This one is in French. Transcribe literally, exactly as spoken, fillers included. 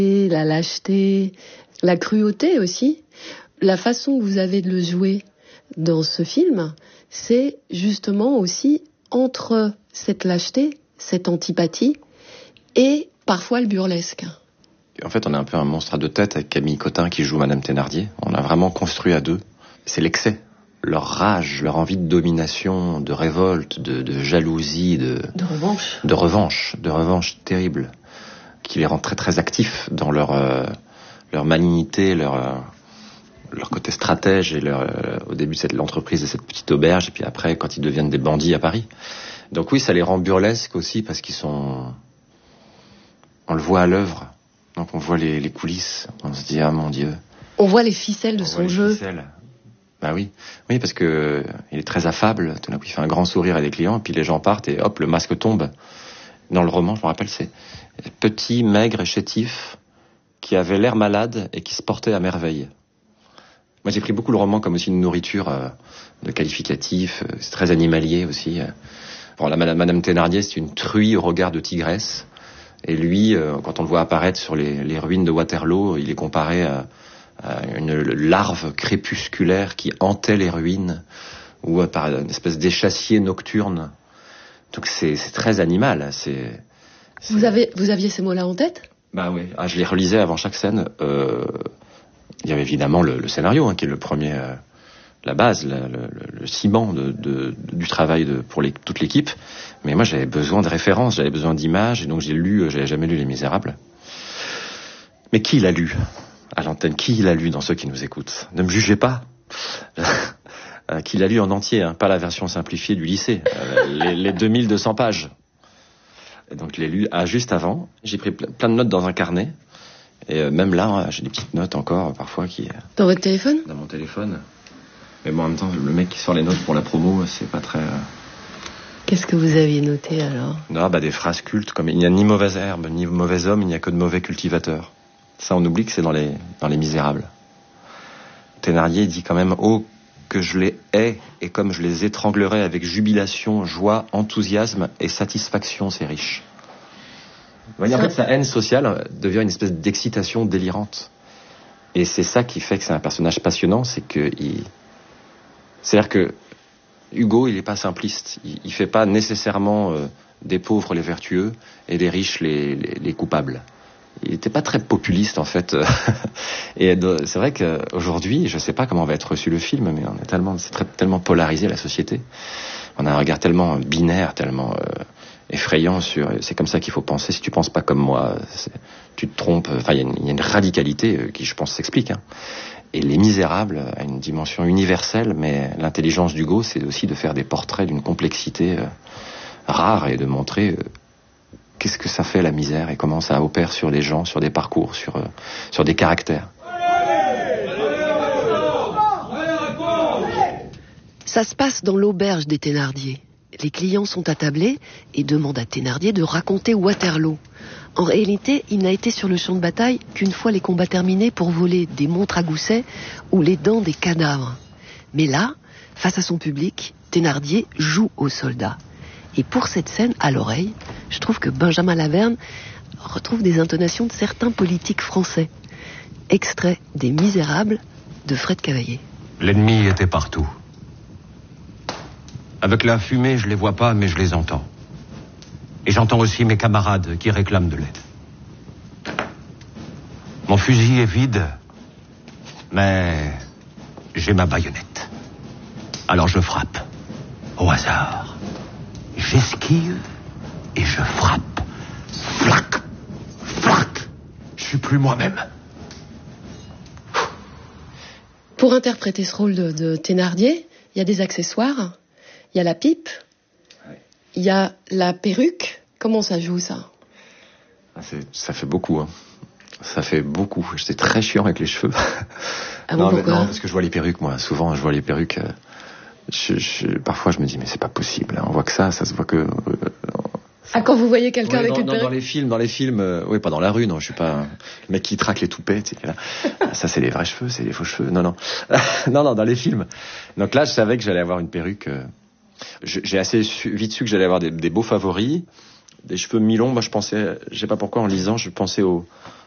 la lâcheté, la cruauté aussi. La façon que vous avez de le jouer dans ce film, c'est justement aussi entre cette lâcheté, cette antipathie et parfois le burlesque. En fait, on est un peu un monstre à deux têtes avec Camille Cotin qui joue Madame Thénardier. On a vraiment construit à deux. C'est l'excès. Leur rage, leur envie de domination, de révolte, de, de jalousie, de... De revanche. De revanche, de revanche terrible. Qui les rend très très actifs dans leur, euh, leur malignité, leur, euh, leur côté stratège et leur, euh, au début de l'entreprise de cette petite auberge et puis après quand ils deviennent des bandits à Paris. Donc oui, ça les rend burlesques aussi parce qu'ils sont... On le voit à l'œuvre. Donc on voit les, les coulisses, on se dit ah mon Dieu. On voit les ficelles de on son jeu. Ficelles. Bah oui, oui parce que il est très affable. Tout d'un coup il fait un grand sourire à des clients et puis les gens partent et hop le masque tombe. Dans le roman, je me rappelle, c'est petit, maigre et chétif qui avait l'air malade et qui se portait à merveille. Moi j'ai pris beaucoup le roman comme aussi une nourriture euh, de qualificatif. Euh, c'est très animalier aussi. Bon la Madame, Madame Thénardier c'est une truie au regard de tigresse. Et lui, euh, quand on le voit apparaître sur les, les ruines de Waterloo, il est comparé à, à une larve crépusculaire qui hantait les ruines, ou à, par une espèce d'échassier nocturne. Donc c'est, c'est très animal. C'est, c'est... Vous avez, vous aviez ces mots-là en tête ? Bah oui. Ah, je les relisais avant chaque scène. Euh, il y avait évidemment le, le scénario, hein, qui est le premier, euh, la base, le, le, le ciment de, de, du travail de, pour les, toute l'équipe. Mais moi, j'avais besoin de références, j'avais besoin d'images, et donc j'ai lu, j'avais jamais lu Les Misérables. Mais qui l'a lu à l'antenne? Qui l'a lu dans ceux qui nous écoutent? Ne me jugez pas. Qui l'a lu en entier, hein, pas la version simplifiée du lycée, euh, les, les deux mille deux cents pages. Et donc je l'ai lu ah, juste avant. J'ai pris plein de notes dans un carnet. Et euh, même là, j'ai des petites notes encore, parfois, qui... Dans votre téléphone? Dans mon téléphone. Mais bon, en même temps, le mec qui sort les notes pour la promo, c'est pas très... Euh... Qu'est-ce que vous aviez noté, alors? Non, bah des phrases cultes, comme « Il n'y a ni mauvaise herbe, ni mauvais homme, il n'y a que de mauvais cultivateurs ». Ça, on oublie que c'est dans les, dans les Misérables. Thénardier dit quand même « Oh, que je les hais, et comme je les étranglerai avec jubilation, joie, enthousiasme et satisfaction, ces riches ». Vous voyez, en fait, sa haine sociale devient une espèce d'excitation délirante. Et c'est ça qui fait que c'est un personnage passionnant, c'est que il... C'est-à-dire que Hugo, il n'est pas simpliste. Il, il fait pas nécessairement euh, des pauvres les vertueux et des riches les, les, les coupables. Il n'était pas très populiste, en fait. Et c'est vrai qu'aujourd'hui, je ne sais pas comment va être reçu le film, mais on est tellement, c'est très, tellement polarisé, la société. On a un regard tellement binaire, tellement euh, effrayant sur... C'est comme ça qu'il faut penser. Si tu ne penses pas comme moi, tu te trompes. Enfin, il y, y a une radicalité qui, je pense, s'explique. Hein. Et Les Misérables a une dimension universelle, mais l'intelligence d'Hugo, c'est aussi de faire des portraits d'une complexité euh, rare et de montrer... Euh, qu'est-ce que ça fait la misère et comment ça opère sur les gens, sur des parcours, sur, euh, sur des caractères. Ça se passe dans l'auberge des Thénardier. Les clients sont attablés et demandent à Thénardier de raconter Waterloo. En réalité, il n'a été sur le champ de bataille qu'une fois les combats terminés pour voler des montres à gousset ou les dents des cadavres. Mais là, face à son public, Thénardier joue aux soldats. Et pour cette scène, à l'oreille, je trouve que Benjamin Laverne retrouve des intonations de certains politiques français. Extrait des Misérables de Fred Cavaillé. L'ennemi était partout. Avec la fumée, je les vois pas, mais je les entends. Et j'entends aussi mes camarades qui réclament de l'aide. Mon fusil est vide, mais j'ai ma baïonnette. Alors je frappe, au hasard. J'esquive et je frappe. Flac, flac. Je suis plus moi-même. Pour interpréter ce rôle de, de Thénardier, il y a des accessoires, il y a la pipe, il y a la perruque. Comment ça joue, ça? C'est, ça fait beaucoup, hein. Ça fait beaucoup. J'étais très chiant avec les cheveux. Ah bon, non, pourquoi? mais, non, parce que je vois les perruques, moi. Souvent, je vois les perruques... Euh... Je, je, parfois je me dis mais c'est pas possible, hein. On voit que ça, ça se voit que... Euh, ah, quand vous voyez quelqu'un ouais, avec dans, une dans, perruque? Dans les films, dans les films, euh, oui, pas dans la rue, non, je suis pas... Le mec qui traque les toupets, tu sais, là. Ça c'est les vrais cheveux, c'est les faux cheveux, non, non. non, non, dans les films. Donc là je savais que j'allais avoir une perruque. Euh... J'ai assez su, vite su que j'allais avoir des, des beaux favoris, des cheveux mi-longs. Moi je pensais, je sais pas pourquoi en lisant, je pensais au...